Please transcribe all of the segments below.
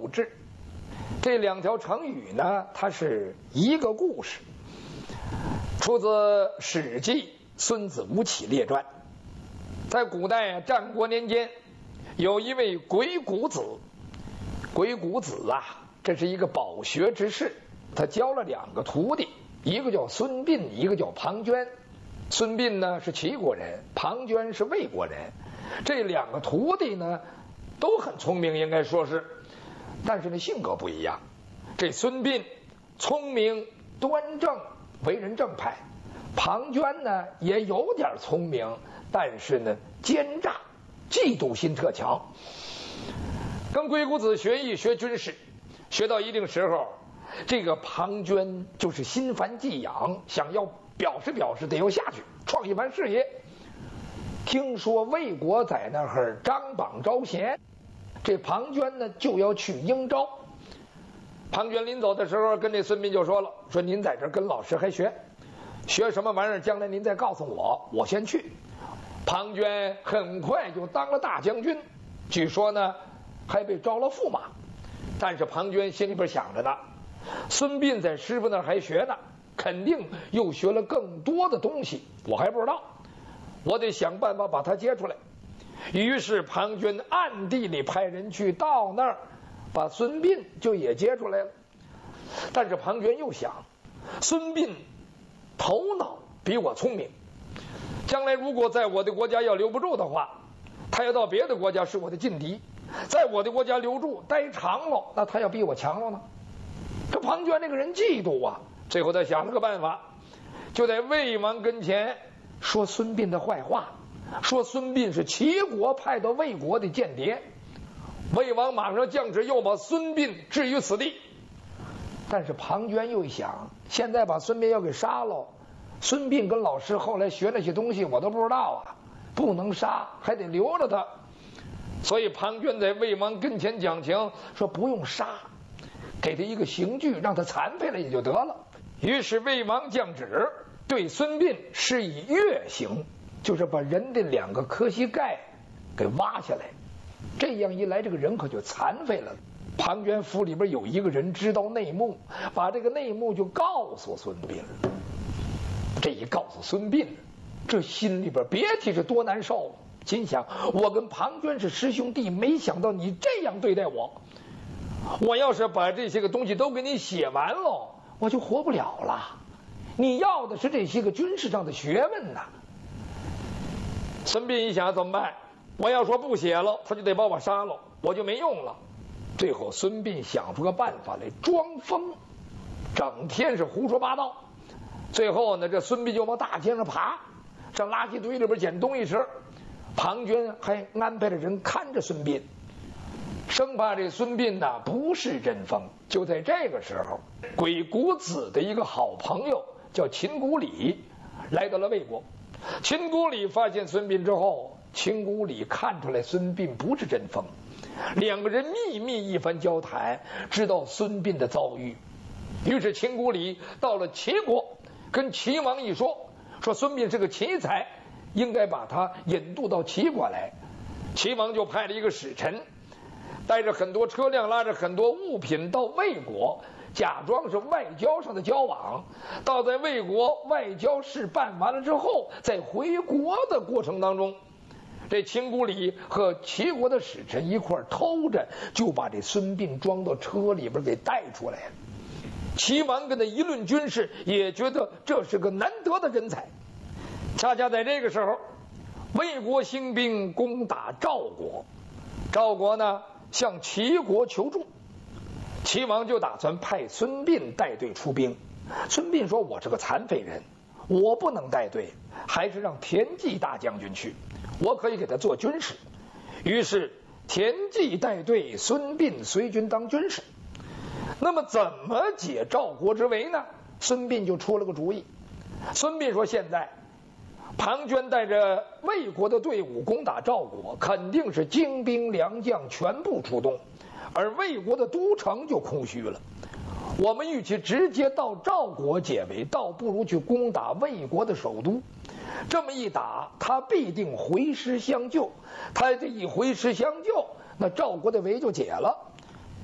骨质。这两条成语呢，它是一个故事，出自《史记·孙子吴起列传》。在古代战国年间，有一位鬼谷子。鬼谷子啊，这是一个饱学之士，他教了2个徒弟，一个叫孙膑，一个叫庞涓。孙膑呢是齐国人，庞涓是魏国人。这2个徒弟呢都很聪明，应该说是，但是呢性格不一样。这孙膑聪明端正，为人正派；庞涓呢也有点聪明，但是呢奸诈，嫉妒心特强。跟鬼谷子学艺学军事，学到一定时候，这个庞涓就是心烦技痒，想要表示表示，得要下去创一番事业。听说魏国在那儿张榜招贤，这庞涓呢就要去应招。庞涓临走的时候跟这孙膑就说了，说您在这跟老师还学什么玩意儿，将来您再告诉我，我先去。庞涓很快就当了大将军，据说呢还被招了驸马。但是庞涓心里边想着呢，孙膑在师傅那儿还学呢，肯定又学了更多的东西，我还不知道，我得想办法把他接出来。于是庞涓暗地里派人去到那儿，把孙膑就也接出来了。但是庞涓又想，孙膑头脑比我聪明，将来如果在我的国家要留不住的话，他要到别的国家是我的劲敌，在我的国家留住待长了，那他要比我强了呢。这庞涓这个人嫉妒啊，最后他想了个办法，就在魏王跟前说孙膑的坏话，说孙膑是齐国派到魏国的间谍。魏王马上降旨，又把孙膑置于死地。但是庞涓又一想，现在把孙膑要给杀了，孙膑跟老师后来学那些东西我都不知道啊，不能杀，还得留着他。所以庞涓在魏王跟前讲情，说不用杀，给他一个刑具，让他残废了也就得了。于是魏王降旨，对孙膑施以月刑，就是把人的2个磕膝盖给挖下来。这样一来，这个人可就残废了。庞涓府里边有一个人知道内幕，把这个内幕就告诉孙膑了。这一告诉孙膑，这心里边别提是多难受了。心想，我跟庞涓是师兄弟，没想到你这样对待我，我要是把这些个东西都给你写完了，我就活不了了。你要的是这些个军事上的学问呐。孙膑一想怎么办，我要说不写了，他就得把我杀了，我就没用了。最后孙膑想出个办法来装疯，整天是胡说八道。最后呢，这孙膑就往大街上爬，上垃圾堆里边捡东西吃。庞涓还安排了人看着孙膑，生怕这孙膑呢不是真疯。就在这个时候，鬼谷子的一个好朋友叫秦古礼来到了魏国。秦古礼发现孙膑之后，秦古礼看出来孙膑不是真疯，2个人秘密一番交谈，知道孙膑的遭遇。于是秦古礼到了齐国，跟齐王一说，说孙膑是个奇才，应该把他引渡到齐国来。齐王就派了一个使臣，带着很多车辆，拉着很多物品到魏国，假装是外交上的交往。到在魏国外交事办完了之后，在回国的过程当中，这秦古礼和齐国的使臣一块偷着就把这孙膑装到车里边给带出来了。齐王跟他一论军事，也觉得这是个难得的人才。恰恰在这个时候，魏国兴兵攻打赵国，赵国呢向齐国求助，齐王就打算派孙膑带队出兵。孙膑说，我是个残废人，我不能带队，还是让田忌大将军去，我可以给他做军事。于是田忌带队，孙膑随军当军事。那么怎么解赵国之围呢？孙膑就出了个主意。孙膑说，现在庞涓带着魏国的队伍攻打赵国，肯定是精兵良将全部出动，而魏国的都城就空虚了。我们与其直接到赵国解围，倒不如去攻打魏国的首都。这么一打，他必定回师相救，他这一回师相救，那赵国的围就解了。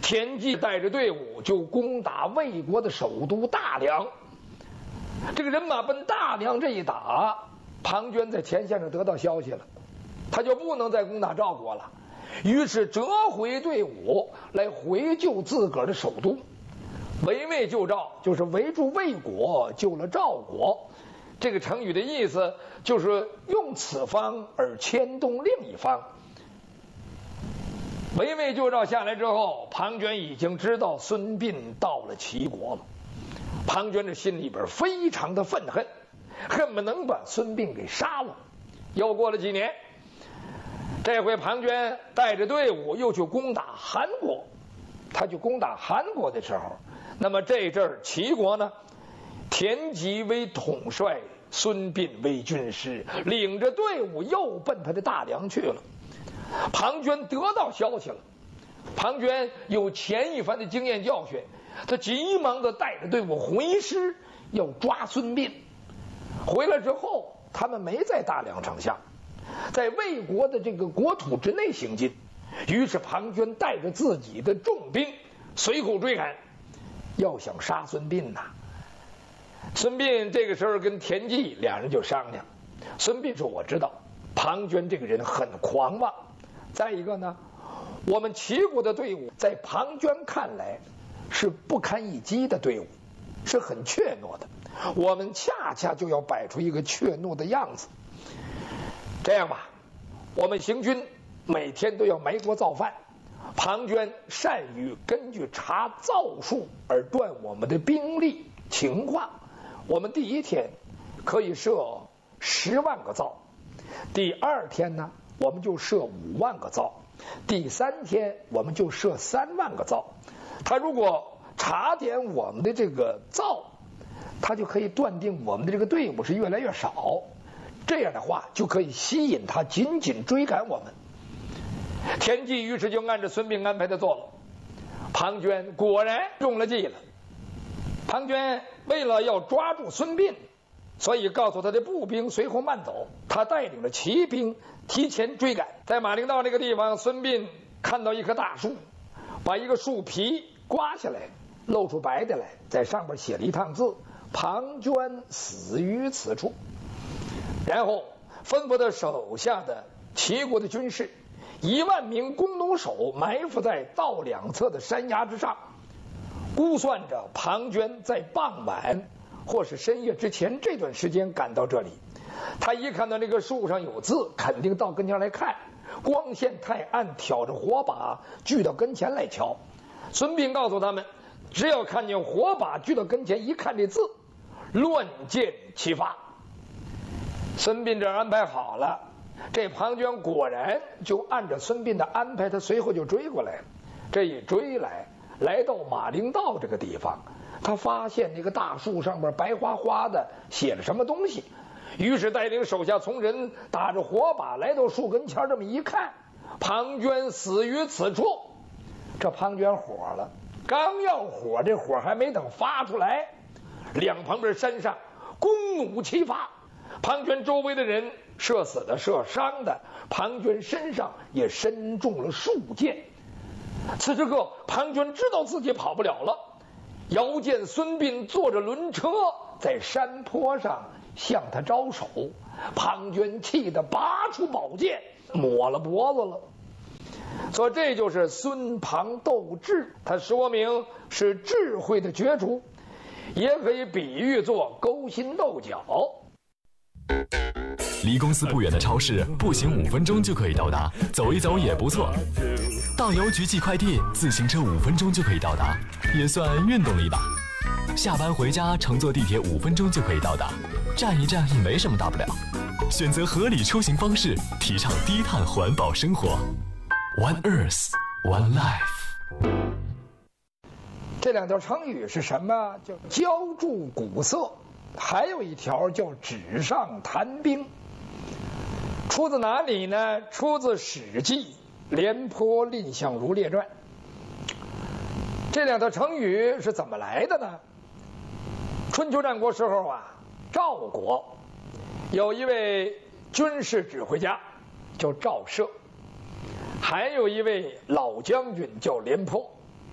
田忌带着队伍就攻打魏国的首都大梁。这个人马奔大梁这一打，庞涓在前线上得到消息了，他就不能再攻打赵国了，于是折回队伍来回救自个儿的首都。围魏救赵就是围住魏国救了赵国，这个成语的意思就是用此方而牵动另一方。围魏救赵下来之后，庞涓已经知道孙膑到了齐国了。庞涓这心里边非常的愤恨，恨不能把孙膑给杀了。又过了几年，这回庞涓带着队伍又去攻打韩国。他去攻打韩国的时候，那么这阵儿齐国呢，田忌为统帅，孙膑为军师，领着队伍又奔他的大梁去了。庞涓得到消息了，庞涓有前一番的经验教训，他急忙的带着队伍回师，要抓孙膑。回来之后，他们没在大梁城下，在魏国的这个国土之内行进。于是庞涓带着自己的重兵随后追赶，要想杀孙膑呐。孙膑这个时候跟田忌两人就商量，孙膑说：“我知道庞涓这个人很狂妄，再一个呢，我们齐国的队伍在庞涓看来是不堪一击的队伍，是很怯懦的，我们恰恰就要摆出一个怯懦的样子。这样吧，我们行军每天都要埋锅造饭，庞涓善于根据查灶数而断我们的兵力情况。我们第一天可以设10万个灶，第二天呢我们就设5万个灶，第3天我们就设3万个灶。他如果查点我们的这个灶，他就可以断定我们的这个队伍是越来越少，这样的话就可以吸引他紧紧追赶我们。”田忌于是就按照孙膑安排的做了，庞涓果然中了计了。庞涓为了要抓住孙膑，所以告诉他的步兵随后慢走，他带领着骑兵提前追赶。在马陵道这个地方，孙膑看到一棵大树，把一个树皮刮下来，露出白的来，在上面写了一行字：“庞涓死于此处。”然后吩咐他手下的齐国的军士1万名弓弩手埋伏在道两侧的山崖之上，估算着庞涓在傍晚或是深夜之前这段时间赶到这里。他一看到那个树上有字，肯定到跟前来看，光线太暗，挑着火把聚到跟前来瞧。孙膑告诉他们，只要看见火把聚到跟前，一看这字，乱箭齐发。孙膑这安排好了，这庞涓果然就按照孙膑的安排，他随后就追过来了。这一追来，来到马陵道这个地方，他发现那个大树上面白花花的写了什么东西，于是带领手下从人打着火把来到树跟前，这么一看，庞涓死于此处。这庞涓火了，刚要火，这火还没等发出来，两旁边山上弓弩齐发，庞涓周围的人射死的射伤的，庞涓身上也身中了数箭。此时刻庞涓知道自己跑不了了，遥见孙膑坐着轮车在山坡上向他招手，庞涓气得拔出宝剑抹了脖子了。所以这就是孙庞斗智，它说明是智慧的角逐，也可以比喻作勾心斗角。 离公司不远的超市，步行5分钟就可以到达，走一走也不错。到邮局寄快递，自行车5分钟就可以到达，也算运动了一把。下班回家，乘坐地铁5分钟就可以到达，站一站也没什么大不了。选择合理出行方式，提倡低碳环保生活。One Earth, One Life。 这两条成语是什么？叫浇筑古色，还有一条叫纸上谈兵。出自哪里呢？出自《史记·廉颇蔺相如列传》。这两条成语是怎么来的呢？春秋战国时候啊，赵国有一位军事指挥家叫赵奢，还有一位老将军叫廉颇。